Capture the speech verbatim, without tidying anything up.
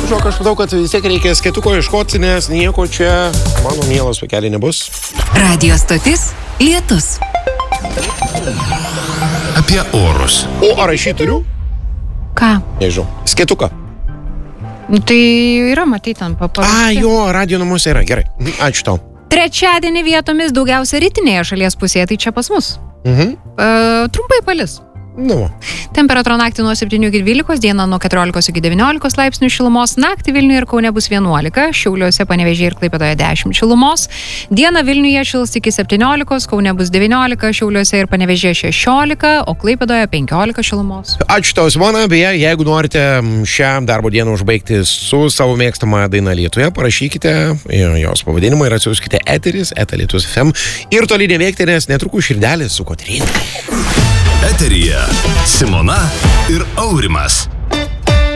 žinok, aš matau, kad vis tiek reikia skėtuko ieškoti, nes nieko čia, mano mielas vaikelį, nebus. Radio stotis Lietus. Apie orus. O ar aš jį turiu? Ką? Nežinau. Skėtuką. Nu, tai yra matyti ant paparų. A, jo, radio namuose yra. Gerai. Ačiū tau. Trečiadienį vietomis daugiausia rytinėje šalies pusėje, tai čia pas mus. Mhm. Uh, trumpai palis. Nu. Temperatūra naktį nuo septynių iki dvylikos, dieną nuo keturiolikos iki devyniolikos laipsnių šilumos, naktį Vilniuje ir Kaune bus vienuolika, Šiauliuose, Panevėžyje ir Klaipėdoje dešimt šilumos, dieną Vilniuje šils iki septyniolikos, Kaune bus devyniolika, Šiauliuose ir Panevėžyje šešiolika, o Klaipėdoje penkiolika šilumos. Ačiū tau, Simona. Beje, jeigu norite šią darbo dieną užbaigti su savo mėgstamą dainą Lietuje, parašykite jos pavadinimą ir atsiųskite eteris, eta Lietus F M ir toli nevėkti, nes netrukus širdelės su Kotryna. Eteryje Simona ir Aurimas.